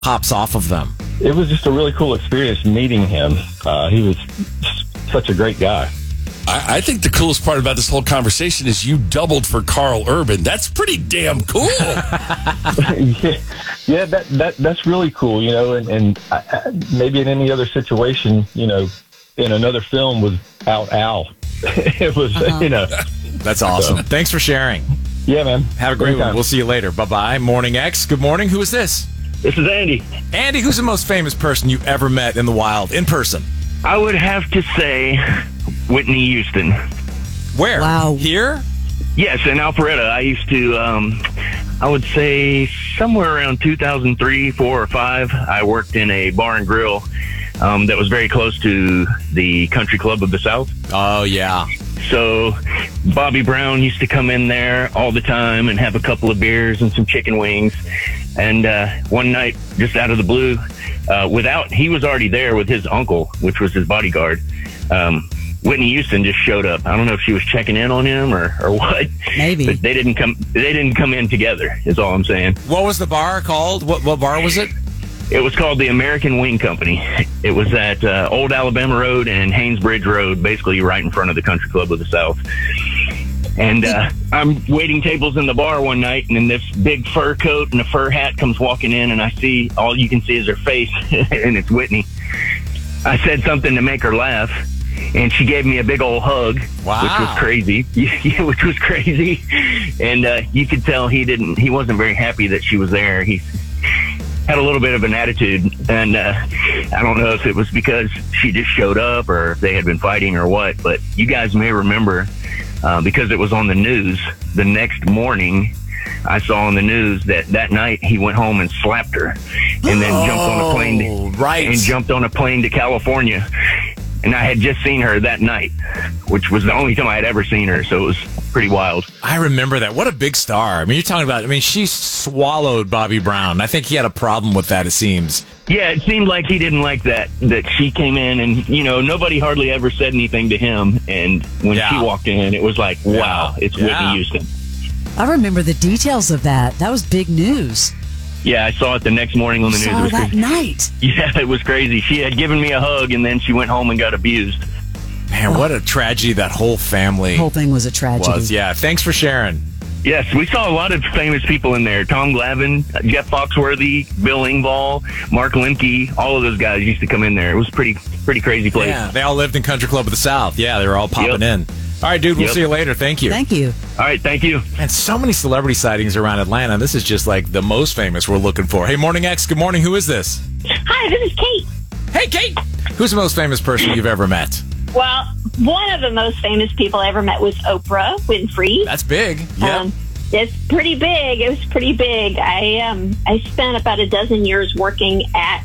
pops off of them? It was just a really cool experience meeting him. He was such a great guy. I think the coolest part about this whole conversation is you doubled for Carl Urban. That's pretty damn cool. yeah, that's really cool, and maybe in any other situation, in another film without Al. It was, That's awesome. So. Thanks for sharing. Yeah, man. Have a great one. We'll see you later. Bye-bye. Morning X. Good morning. Who is this? This is Andy. Andy, who's the most famous person you've ever met in the wild, in person? I would have to say Whitney Houston. Where? Wow. Here? Yes, in Alpharetta. I used to, I would say somewhere around 2003, 4, or 5, I worked in a bar and grill that was very close to the Country Club of the South. Oh, yeah. So Bobby Brown used to come in there all the time and have a couple of beers and some chicken wings. And one night, just out of the blue, he was already there with his uncle, which was his bodyguard. Whitney Houston just showed up. I don't know if she was checking in on him or what. Maybe. But they didn't come in together, is all I'm saying. What was the bar called? What bar was it? It was called the American Wing Company. It was at Old Alabama Road and Haynesbridge Road, basically right in front of the Country Club of the South. And I'm waiting tables in the bar one night, and then this big fur coat and a fur hat comes walking in, and I see, all you can see is her face, and it's Whitney. I said something to make her laugh, and she gave me a big old hug, Wow. which was crazy. Yeah, which was crazy. And you could tell he wasn't very happy that she was there. He had a little bit of an attitude, and I don't know if it was because she just showed up or if they had been fighting or what, but you guys may remember, because it was on the news, the next morning I saw on the news that night he went home and slapped her and then jumped on a plane to California. And I had just seen her that night, which was the only time I had ever seen her, so it was pretty wild. I remember that. What a big star. I mean, you're talking about, she swallowed Bobby Brown. I think he had a problem with that, it seems. Yeah, it seemed like he didn't like that she came in and, nobody hardly ever said anything to him. And when she walked in, it was like, wow, it's Whitney Houston. I remember the details of that. That was big news. Yeah, I saw it the next morning on the news. Saw that night. Yeah, it was crazy. She had given me a hug, and then she went home and got abused. Man, what a tragedy that whole family. The whole thing was a tragedy. Yeah, thanks for sharing. Yes, we saw a lot of famous people in there. Tom Glavine, Jeff Foxworthy, Bill Engvall, Mark Lemke, all of those guys used to come in there. It was pretty crazy place. Yeah, they all lived in Country Club of the South. Yeah, they were all popping in. All right, dude, we'll see you later. Thank you. Thank you. All right, thank you. And so many celebrity sightings around Atlanta. This is just like the most famous we're looking for. Hey, Morning X, good morning. Who is this? Hi, this is Kate. Hey, Kate. Who's the most famous person you've ever met? Well, one of the most famous people I ever met was Oprah Winfrey. That's big. Yeah. It's pretty big. It was pretty big. I spent about a dozen years working at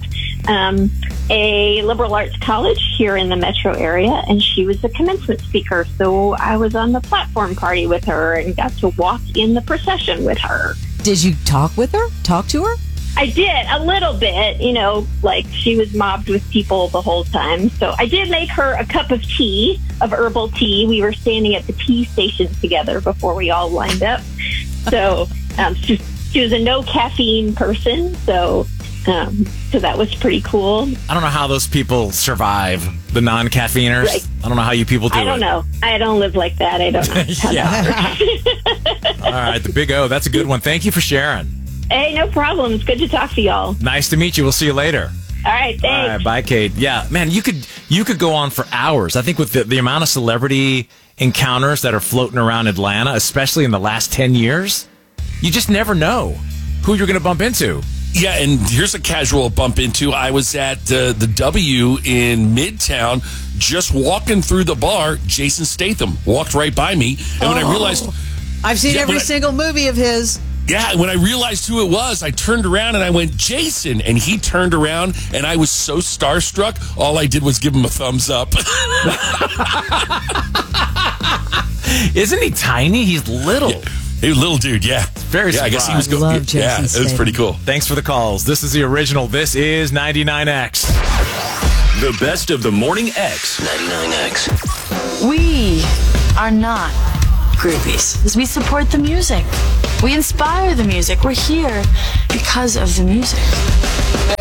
a liberal arts college here in the metro area, and she was the commencement speaker. So I was on the platform party with her and got to walk in the procession with her. Did you talk to her? I did, a little bit, like she was mobbed with people the whole time. So I did make her a cup of tea, of herbal tea. We were standing at the tea stations together before we all lined up. So she was a no caffeine person, so that was pretty cool. I don't know how those people survive, the non-caffeiners. Right. I don't know how you people do it. I don't know. I don't live like that. I don't know. Yeah. All right, the Big O. That's a good one. Thank you for sharing. Hey, no problem. It's good to talk to y'all. Nice to meet you. We'll see you later. All right, thanks. All right, bye, Kate. Yeah, man, you could go on for hours. I think with the amount of celebrity encounters that are floating around Atlanta, especially in the last 10 years, you just never know who you're going to bump into. Yeah, and here's a casual bump into. I was at the W in Midtown, just walking through the bar. Jason Statham walked right by me, and when I realized... I've seen every single movie of his. Yeah, when I realized who it was, I turned around and I went, Jason, and he turned around, and I was so starstruck, all I did was give him a thumbs up. Isn't he tiny? He's little. Yeah. He was a little dude, yeah. Very surprised. I guess he was good. Love Jason Yeah, it was pretty cool. Thanks for the calls. This is the original. This is 99X. The best of the Morning X. 99X. We are not groupies, because we support the music. We inspire the music. We're here because of the music.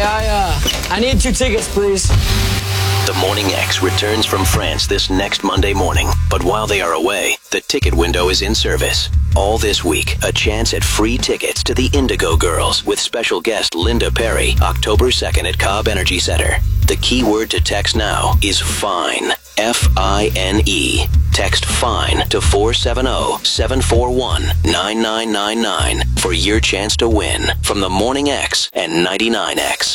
I need 2 tickets, please. The Morning X returns from France this next Monday morning. But while they are away, the ticket window is in service. All this week, a chance at free tickets to the Indigo Girls with special guest Linda Perry, October 2nd at Cobb Energy Center. The key word to text now is FINE. FINE. Text FINE to 470-741-9999 for your chance to win from the Morning X and 99X.